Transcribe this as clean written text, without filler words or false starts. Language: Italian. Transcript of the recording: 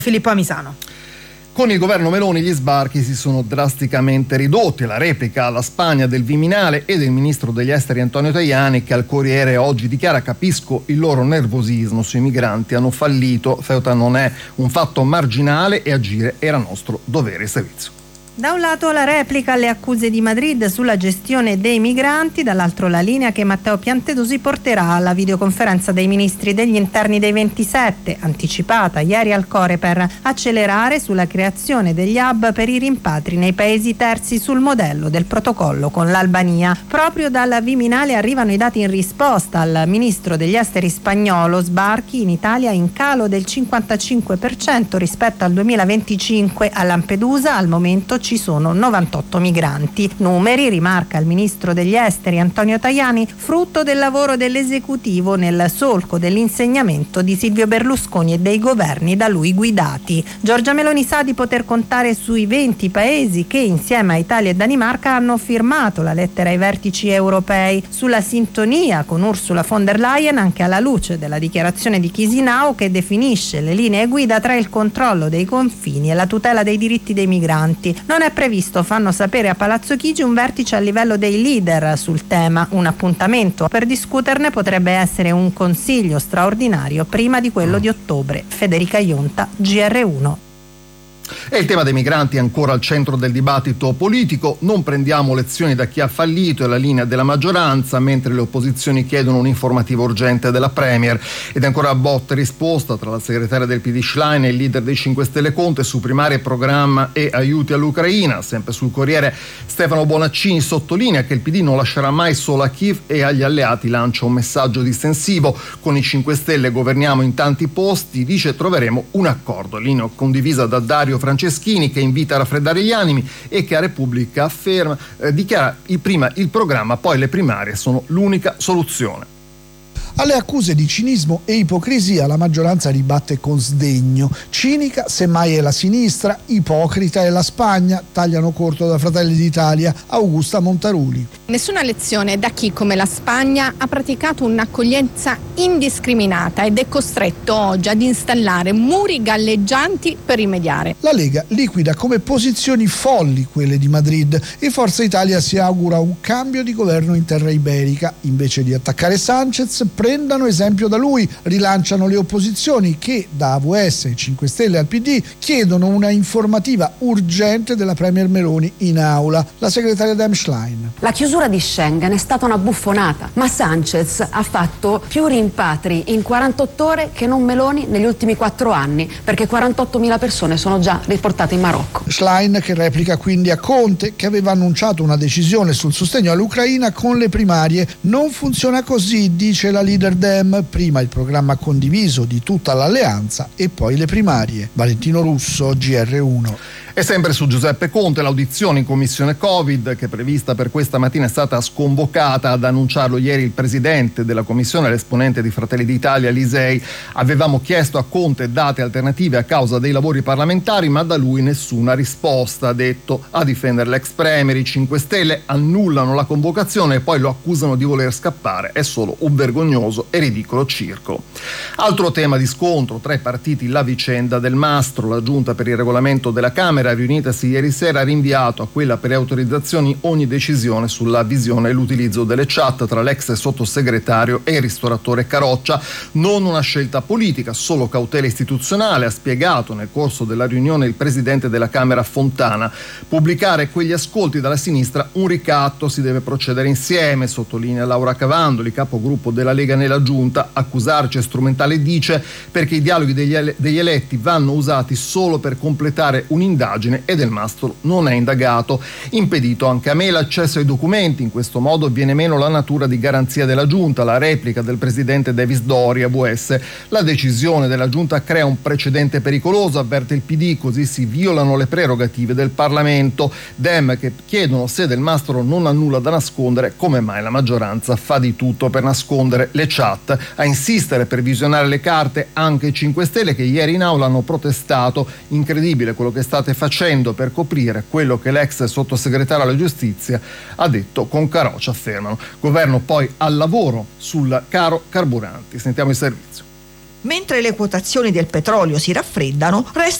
Filippo Amisano. Con il governo Meloni gli sbarchi si sono drasticamente ridotti. La replica alla Spagna del Viminale e del ministro degli esteri Antonio Tajani, che al Corriere oggi dichiara: capisco il loro nervosismo sui migranti, hanno fallito, Ceuta non è un fatto marginale e agire era nostro dovere e servizio. Da un lato la replica alle accuse di Madrid sulla gestione dei migranti, dall'altro la linea che Matteo Piantedosi porterà alla videoconferenza dei ministri degli interni dei 27, anticipata ieri al Core, per accelerare sulla creazione degli hub per i rimpatri nei paesi terzi sul modello del protocollo con l'Albania. Proprio dalla Viminale arrivano i dati in risposta al ministro degli esteri spagnolo: sbarchi in Italia in calo del 55% rispetto al 2025. A Lampedusa al momento ci sono 98 migranti. Numeri, rimarca il ministro degli esteri Antonio Tajani, frutto del lavoro dell'esecutivo nel solco dell'insegnamento di Silvio Berlusconi e dei governi da lui guidati. Giorgia Meloni sa di poter contare sui 20 paesi che insieme a Italia e Danimarca hanno firmato la lettera ai vertici europei sulla sintonia con Ursula von der Leyen, anche alla luce della dichiarazione di Chisinau che definisce le linee guida tra il controllo dei confini e la tutela dei diritti dei migranti. Non è previsto, fanno sapere a Palazzo Chigi, un vertice a livello dei leader sul tema. Un appuntamento per discuterne potrebbe essere un consiglio straordinario prima di quello di ottobre. Federica Ionta, GR1. E il tema dei migranti è ancora al centro del dibattito politico. Non prendiamo lezioni da chi ha fallito, è la linea della maggioranza, mentre le opposizioni chiedono un'informativa urgente della Premier. Ed è ancora botta e risposta tra la segretaria del PD Schlein e il leader dei 5 Stelle Conte su primaria, programma e aiuti all'Ucraina. Sempre sul Corriere Stefano Bonaccini sottolinea che il PD non lascerà mai sola Kiev e agli alleati lancia un messaggio distensivo. Con i 5 Stelle governiamo in tanti posti, dice, troveremo un accordo. Linea condivisa da Dario Franceschini, che invita a raffreddare gli animi e che a Repubblica afferma, dichiara prima il programma, poi le primarie sono l'unica soluzione. Alle accuse di cinismo e ipocrisia la maggioranza ribatte con sdegno. Cinica semmai è la sinistra, ipocrita è la Spagna, tagliano corto da Fratelli d'Italia. Augusta Montaruli. Nessuna lezione da chi, come la Spagna, ha praticato un'accoglienza indiscriminata ed è costretto oggi ad installare muri galleggianti per rimediare. La Lega liquida come posizioni folli quelle di Madrid e Forza Italia si augura un cambio di governo in terra iberica. Invece di attaccare Sanchez, prendano esempio da lui, rilanciano le opposizioni che da AVS, 5 Stelle al PD chiedono una informativa urgente della Premier Meloni in aula. La segretaria Dem Schlein. La chiusura di Schengen è stata una buffonata, ma Sanchez ha fatto più rimpatri in 48 ore che non Meloni negli ultimi 4 anni, perché 48.000 persone sono già riportate in Marocco. Schlein che replica quindi a Conte, che aveva annunciato una decisione sul sostegno all'Ucraina con le primarie. Non funziona così, dice la leader Dem, prima il programma condiviso di tutta l'alleanza e poi le primarie. Valentino Russo, GR1. E sempre su Giuseppe Conte, l'audizione in commissione Covid, che è prevista per questa mattina, è stata sconvocata. Ad annunciarlo ieri il presidente della commissione, l'esponente di Fratelli d'Italia Lisei. Avevamo chiesto a Conte date alternative a causa dei lavori parlamentari, ma da lui nessuna risposta, ha detto. A difendere l'ex premier i 5 Stelle annullano la convocazione e poi lo accusano di voler scappare. È solo un vergognoso e ridicolo circo. Altro tema di scontro tra i partiti, la vicenda del Mastro. La giunta per il regolamento della Camera, riunitasi ieri sera, ha rinviato a quella per le autorizzazioni ogni decisione sulla visione e l'utilizzo delle chat tra l'ex sottosegretario e il ristoratore Caroccia. Non una scelta politica, solo cautela istituzionale, ha spiegato nel corso della riunione il presidente della Camera Fontana. Pubblicare quegli ascolti dalla sinistra un ricatto, si deve procedere insieme, sottolinea Laura Cavandoli, capogruppo della Lega nella giunta. Accusarci è strumentale, dice, perché i dialoghi degli eletti vanno usati solo per completare un'indagine e Del Mastro non è indagato. Impedito anche a me l'accesso ai documenti, in questo modo viene meno la natura di garanzia della giunta. La replica del presidente Davis Dori, AVS. La decisione della giunta crea un precedente pericoloso, avverte il PD, così si violano le prerogative del Parlamento. Dem che chiedono, se Del Mastro non ha nulla da nascondere, come mai la maggioranza fa di tutto per nascondere le chat. A insistere per visionare le carte anche i 5 Stelle, che ieri in aula hanno protestato. Incredibile quello che state facendo per coprire quello che l'ex sottosegretario alla giustizia ha detto con Caroccia, affermano. Governo poi al lavoro sul caro carburanti. Sentiamo il servizio. Mentre le quotazioni del petrolio si raffreddano, resta